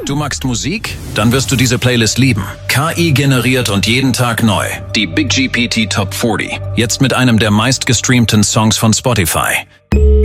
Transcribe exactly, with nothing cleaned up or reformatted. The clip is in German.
Du magst Musik? Dann wirst du diese Playlist lieben. K I generiert und jeden Tag neu. Die Big G P T Top vierzig. Jetzt mit einem der meistgestreamten Songs von Spotify.